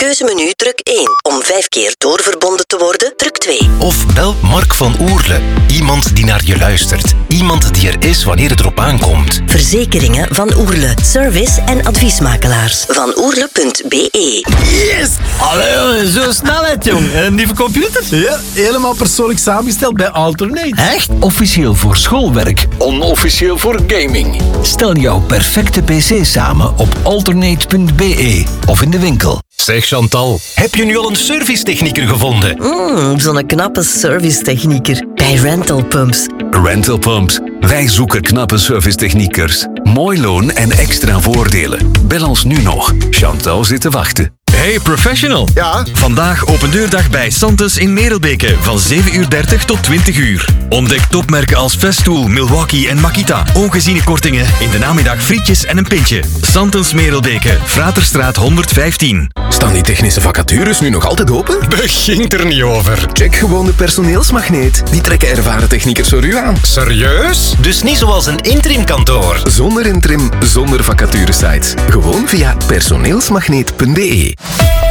keuzemenu druk 1. Om 5 keer doorverbonden te worden, druk 2. Of bel Mark van Oerle. Iemand die naar je luistert. Iemand die er is wanneer het erop aankomt. Verzekeringen van Oerle. Service en adviesmakelaars. Van Oerle.be. Yes! Allee, zo snelheid, jong. Een nieuwe computer? Ja, helemaal persoonlijk samengesteld bij Alternate. Echt? Officieel voor schoolwerk, onofficieel voor gaming. Stel jouw perfecte pc samen op alternate.be of in de winkel. Zeg Chantal, heb je nu al een servicetechnieker gevonden? Zo'n knappe servicetechnieker. Bij Rental Pumps. Rental Pumps. Wij zoeken knappe servicetechniekers. Mooi loon en extra voordelen. Bel ons nu nog. Chantal zit te wachten. Hey professional. Ja? Vandaag open deurdag bij Santos in Merelbeke van 7:30 tot 20 uur. Ontdek topmerken als Festool, Milwaukee en Makita. Ongeziene kortingen, in de namiddag frietjes en een pintje. Santos Merelbeke, Fraterstraat 115. Staan die technische vacatures nu nog altijd open? Begint er niet over. Check gewoon de personeelsmagneet. Die trekken ervaren techniekers voor u aan. Serieus? Dus niet zoals een interimkantoor. Zonder interim, zonder vacaturesites. Gewoon via personeelsmagneet.be.